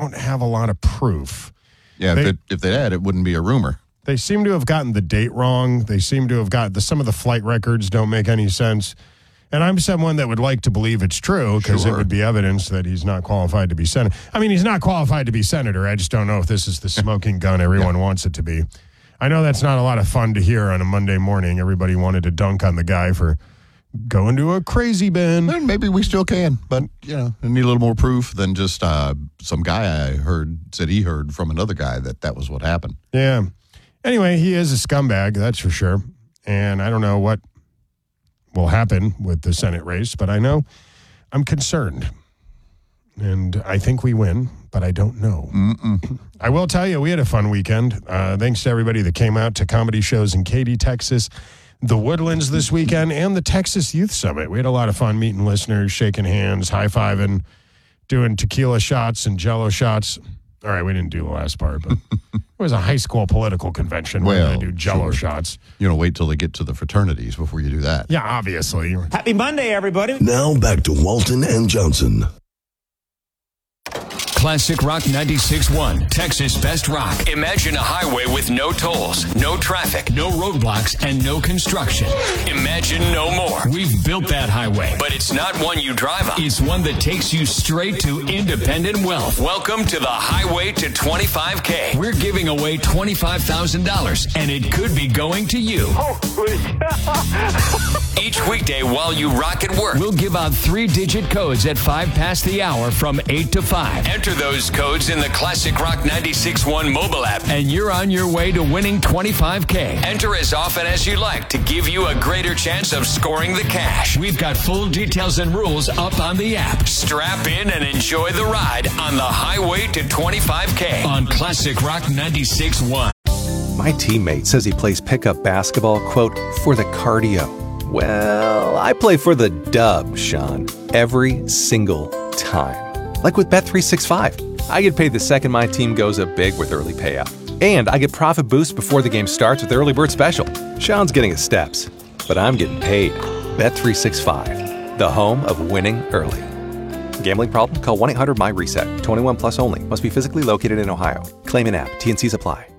don't have a lot of proof. Yeah, if they had, it wouldn't be a rumor. They seem to have gotten the date wrong. They seem to have got some of the flight records don't make any sense. And I'm someone that would like to believe it's true because it would be evidence that he's not qualified to be senator. I mean, he's not qualified to be senator. I just don't know if this is the smoking gun everyone wants it to be. I know that's not a lot of fun to hear on a Monday morning. Everybody wanted to dunk on the guy for going to a crazy bin. And maybe we still can, but, I need a little more proof than just some guy I heard said he heard from another guy that was what happened. Yeah. Anyway, he is a scumbag, that's for sure. And I don't know what will happen with the Senate race, but I know I'm concerned. And I think we win, but I don't know. I will tell you, we had a fun weekend. Thanks to everybody that came out to comedy shows in Katy, Texas, the Woodlands this weekend, and the Texas Youth Summit. We had a lot of fun meeting listeners, shaking hands, high-fiving, doing tequila shots and Jell-O shots. All right, we didn't do the last part, but it was a high school political convention where they do Jell-O shots. Wait till they get to the fraternities before you do that. Yeah, obviously. Happy Monday, everybody. Now back to Walton and Johnson. Classic Rock 96.1, Texas Best Rock. Imagine a highway with no tolls, no traffic, no roadblocks, and no construction. Imagine no more. We've built that highway, but it's not one you drive on. It's one that takes you straight to independent wealth. Welcome to the Highway to 25K. We're giving away $25,000, and it could be going to you. Each weekday while you rock at work, we'll give out 3-digit codes at 5 past the hour from 8 to 5. Enter those codes in the Classic Rock 96.1 mobile app, and you're on your way to winning $25K. Enter as often as you like to give you a greater chance of scoring the cash. We've got full details and rules up on the app. Strap in and enjoy the ride on the Highway to 25K on Classic Rock 96.1. My teammate says he plays pickup basketball, quote, for the cardio. Well, I play for the dub, Sean, every single time. Like with Bet365. I get paid the second my team goes up big with early payout. And I get profit boost before the game starts with Early Bird Special. Sean's getting his steps, but I'm getting paid. Bet365, the home of winning early. Gambling problem? Call 1-800-MY-RESET. 21 plus only. Must be physically located in Ohio. Claim in app. T&Cs apply.